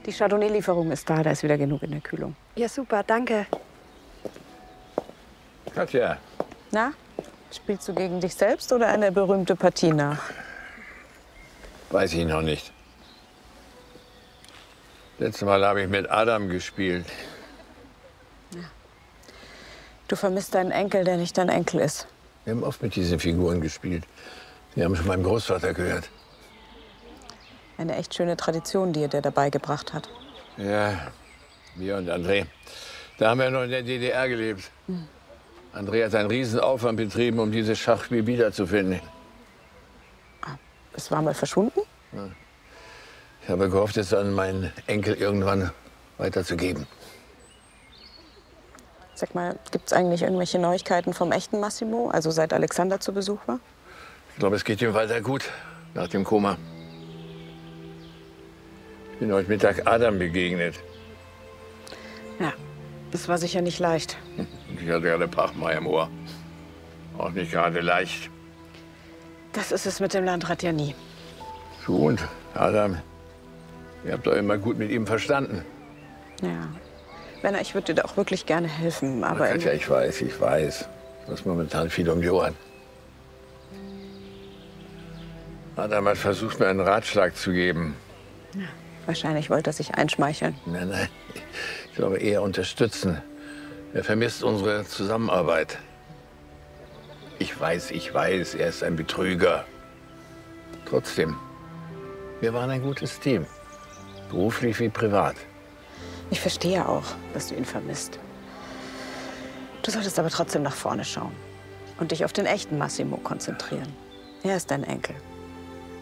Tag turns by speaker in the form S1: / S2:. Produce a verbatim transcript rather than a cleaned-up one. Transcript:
S1: Die Chardonnay-Lieferung ist da, da ist wieder genug in der Kühlung.
S2: Ja, super, danke.
S3: Katja.
S1: Na, spielst du gegen dich selbst oder eine berühmte Partie nach?
S3: Weiß ich noch nicht. Letztes Mal habe ich mit Adam gespielt.
S1: Ja. Du vermisst deinen Enkel, der nicht dein Enkel ist.
S3: Wir haben oft mit diesen Figuren gespielt. Die haben schon meinem Großvater gehört.
S1: Eine echt schöne Tradition, die er dir dabei gebracht hat.
S3: Ja, wir und André. Da haben wir noch in der D D R gelebt. Hm. André hat einen Riesenaufwand betrieben, um dieses Schachspiel wiederzufinden.
S1: Es war mal verschwunden?
S3: Ja. Ich habe gehofft, es an meinen Enkel irgendwann weiterzugeben.
S1: Sag mal, gibt es eigentlich irgendwelche Neuigkeiten vom echten Massimo, also seit Alexander zu Besuch war?
S3: Ich glaube, es geht ihm weiter gut nach dem Koma. Ich bin heute Mittag Adam begegnet.
S1: Ja, das war sicher nicht leicht.
S3: Ich hatte gerade Pachmeier im Ohr. Auch nicht gerade leicht.
S1: Das ist es mit dem Landrat ja nie.
S3: So und Adam, ihr habt doch immer gut mit ihm verstanden.
S1: Ja. Werner, ich würde dir da auch wirklich gerne helfen, aber...
S3: Katja, ich weiß, ich weiß. Ich muss momentan viel um die Ohren. Adam hat versucht, mir einen Ratschlag zu geben.
S1: Ja, wahrscheinlich wollte er sich einschmeicheln.
S3: Nein, nein. Ich glaube eher unterstützen. Er vermisst unsere Zusammenarbeit. Ich weiß, ich weiß, er ist ein Betrüger. Trotzdem, wir waren ein gutes Team. Beruflich wie privat.
S1: Ich verstehe auch, dass du ihn vermisst. Du solltest aber trotzdem nach vorne schauen und dich auf den echten Massimo konzentrieren. Er ist dein Enkel.